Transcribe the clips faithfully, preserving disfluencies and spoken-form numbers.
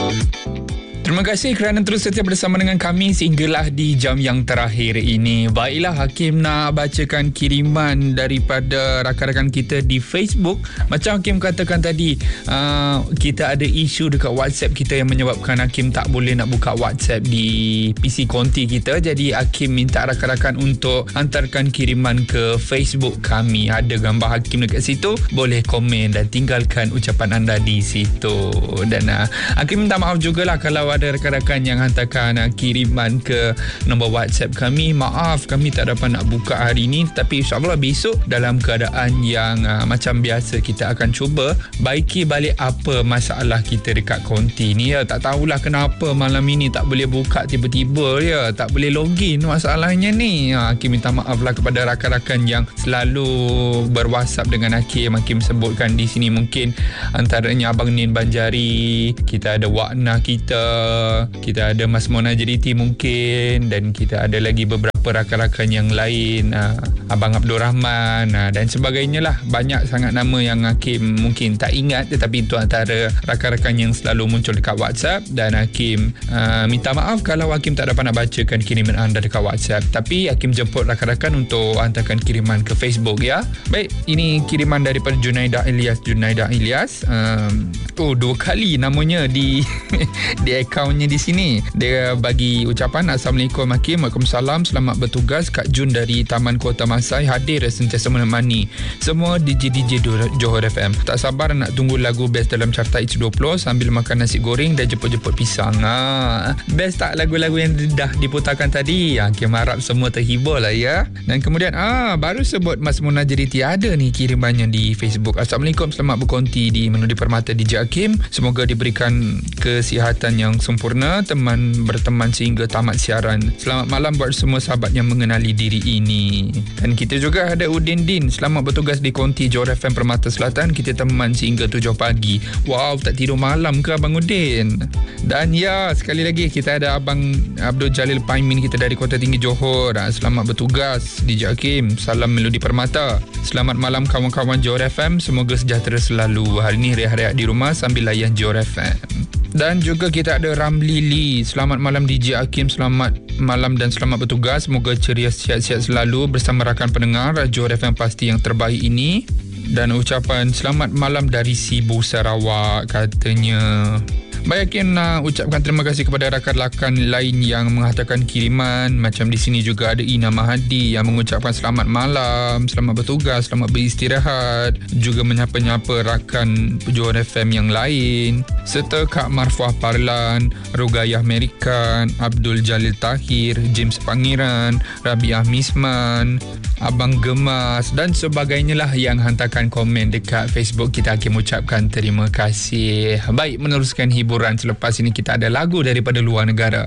Terima kasih kerana terus setia bersama dengan kami sehinggalah di jam yang terakhir ini. Baiklah, Hakim nak bacakan kiriman daripada rakan-rakan kita di Facebook. Macam Hakim katakan tadi, uh, kita ada isu dekat WhatsApp kita yang menyebabkan Hakim tak boleh nak buka WhatsApp di P C konti kita. Jadi Hakim minta rakan-rakan untuk hantarkan kiriman ke Facebook kami. Ada gambar Hakim dekat situ. Boleh komen dan tinggalkan ucapan anda di situ. Dan uh, Hakim minta maaf jugalah kalau ada rakan-rakan yang hantarkan uh, kiriman ke nombor WhatsApp kami. Maaf kami tak dapat nak buka hari ini, tapi insyaAllah besok dalam keadaan yang uh, macam biasa kita akan cuba baiki balik apa masalah kita dekat konti ni ya. Tak tahulah kenapa malam ini tak boleh buka tiba-tiba ya, tak boleh login masalahnya ni. ha, Hakim minta maaf lah kepada rakan-rakan yang selalu berwhatsapp dengan Hakim. Hakim sebutkan di sini mungkin antaranya Abang Nin Banjari, kita ada Wakna kita, kita ada Mas Mona Jeriti mungkin, dan kita ada lagi beberapa rakan-rakan yang lain, uh, Abang Abdul Rahman uh, dan sebagainya lah. Banyak sangat nama yang Hakim mungkin tak ingat, tetapi itu antara rakan-rakan yang selalu muncul dekat WhatsApp. Dan Hakim uh, minta maaf kalau Hakim tak dapat nak bacakan kiriman anda dekat WhatsApp, tapi Hakim jemput rakan-rakan untuk hantarkan kiriman ke Facebook ya. Baik, ini kiriman daripada Junaidah Ilyas. Junaidah Ilyas um, oh dua kali namanya di di akaunnya di sini. Dia bagi ucapan, Assalamualaikum Hakim, Waalaikumsalam, selamat bertugas. Kak Jun dari Taman Kota Masai hadir sentiasa menemani semua D J D J Johor F M. Tak sabar nak tunggu lagu best dalam carta H dua puluh sambil makan nasi goreng dan jemput-jemput pisang. Ha, best tak lagu-lagu yang dah diputarkan tadi? Hakim harap semua terhibur lah ya. Dan kemudian ah baru sebut Mas Mona Jeriti, ada ni kirimannya di Facebook. Assalamualaikum, selamat berkonti di Menudi Permata D J Hakim. Semoga diberikan kesihatan yang sempurna, teman berteman sehingga tamat siaran. Selamat malam buat semua sahabat yang mengenali diri ini. Dan kita juga ada Udin Din, selamat bertugas di konti Johor F M Permata Selatan. Kita teman sehingga tujuh pagi. Wow, tak tidur malam ke Abang Udin? Dan ya, sekali lagi kita ada Abang Abdul Jalil Paimin kita dari Kota Tinggi Johor. Selamat bertugas D J Hakim, salam Melodi Permata. Selamat malam kawan-kawan Johor F M, semoga sejahtera selalu. Hari ini rehat-rehat di rumah sambil layan Johor F M. Dan juga kita ada Ramli Lee, selamat malam D J Hakim, selamat malam dan selamat bertugas. Semoga ceria, sihat-sihat selalu bersama rakan pendengar Johor F M pasti yang terbaik ini. Dan ucapan selamat malam dari Sibu Sarawak katanya. Baik, Hakim nak ucapkan terima kasih kepada rakan-rakan lain yang menghantarkan kiriman. Macam di sini juga ada Ina Mahadi yang mengucapkan selamat malam, selamat bertugas, selamat beristirahat. Juga menyapa-nyapa rakan Johor F M yang lain. Serta Kak Marfuah Parlan, Rugayah Merikan, Abdul Jalil Tahir, James Pangeran, Rabiah Misman, Abang Gemas dan sebagainya lah yang hantarkan komen dekat Facebook kita. Hakim ucapkan terima kasih. Baik, meneruskan hiburan. Selepas ini kita ada lagu daripada luar negara.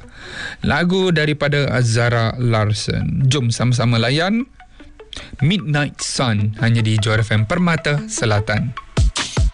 Lagu daripada Zara Larsson. Jom sama-sama layan Midnight Sun hanya di Johor F M Permata Selatan.